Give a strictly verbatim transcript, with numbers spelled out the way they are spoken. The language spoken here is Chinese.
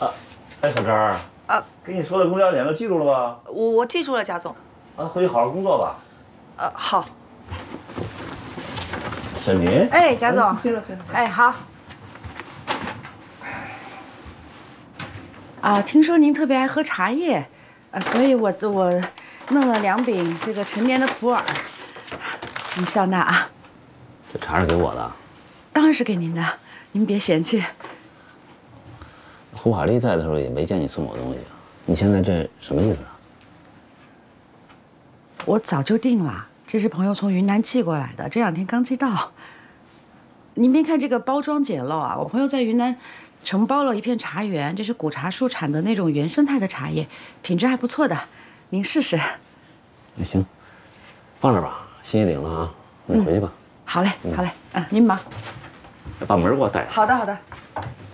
啊，哎，小张儿，啊，跟你说的公交点都记住了吧？ 我我记住了，贾总。 啊，回去好好工作吧。 呃，好。 沈林。 哎，贾总。 进来，进来。 哎，好。啊，听说您特别爱喝茶叶，啊，所以我我弄了两饼这个陈年的普洱，您笑纳啊。 这茶是给我的。 当然是给您的，您别嫌弃。 胡海丽在的时候也没见你送我东西啊，你现在这什么意思啊？ 我早就定了，这是朋友从云南寄过来的，这两天刚寄到。您别看这个包装简陋啊，我朋友在云南承包了一片茶园，这是古茶树产的那种原生态的茶叶，品质还不错的，您试试。 那行，放这吧，心也领了啊，你回去吧。 好嘞，好嘞，嗯，您忙。 把门给我带上。 好的，好的。